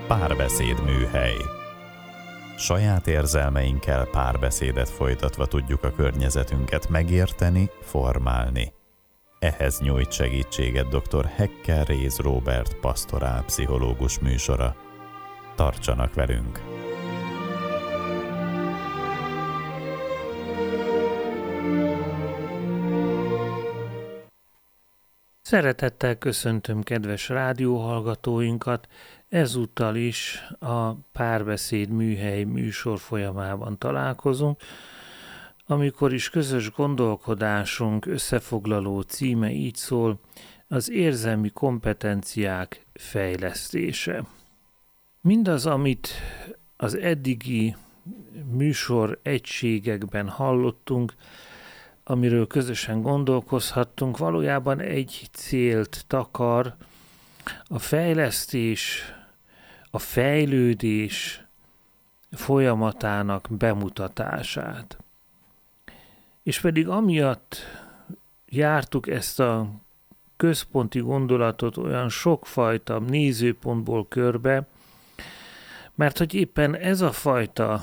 Párbeszéd műhely. Saját érzelmeinkkel párbeszédet folytatva tudjuk a környezetünket megérteni, formálni. Ehhez nyújt segítséget dr. Hekker Réz Róbert pastorálpszichológus műsora. Tartsanak velünk! Szeretettel köszöntöm kedves rádióhallgatóinkat, ezúttal is a Párbeszéd műhely műsor folyamában találkozunk, amikor is közös gondolkodásunk összefoglaló címe így szól: az érzelmi kompetenciák fejlesztése. Mindaz, amit az eddigi műsor egységekben hallottunk, amiről közösen gondolkozhattunk, valójában egy célt takar: a fejlesztés, a fejlődés folyamatának bemutatását. És pedig amiatt jártuk ezt a központi gondolatot olyan sokfajta nézőpontból körbe, mert hogy éppen ez a fajta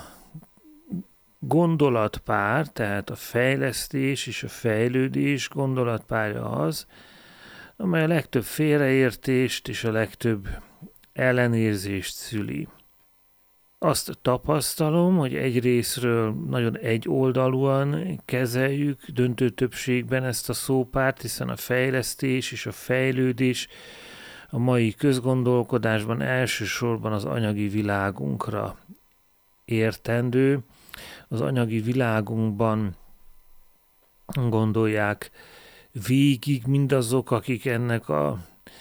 gondolatpár, tehát a fejlesztés és a fejlődés gondolatpárja az, amely a legtöbb félreértést és a legtöbb ellenérzést szüli. Azt tapasztalom, hogy egyrészről nagyon egyoldalúan kezeljük döntő többségben ezt a szópárt, hiszen a fejlesztés és a fejlődés a mai közgondolkodásban elsősorban az anyagi világunkra értendő. Az anyagi világunkban gondolják végig mindazok, akik ennek a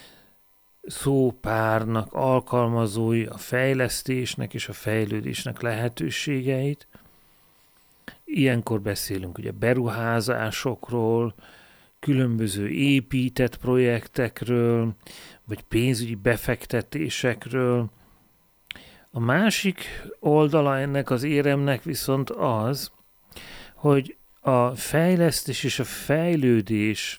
szópárnak alkalmazói, a fejlesztésnek és a fejlődésnek lehetőségeit. Ilyenkor beszélünk ugye beruházásokról, különböző épített projektekről, vagy pénzügyi befektetésekről. A másik oldala ennek az éremnek viszont az, hogy a fejlesztés és a fejlődés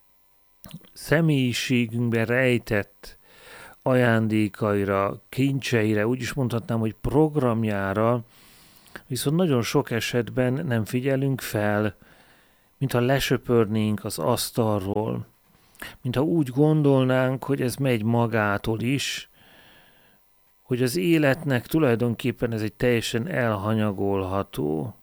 személyiségünkben rejtett ajándékaira, kincseire, úgy is mondhatnám, hogy programjára, viszont nagyon sok esetben nem figyelünk fel, mintha lesöpörnénk az asztalról, mintha úgy gondolnánk, hogy ez megy magától is, hogy az életnek tulajdonképpen ez egy teljesen elhanyagolható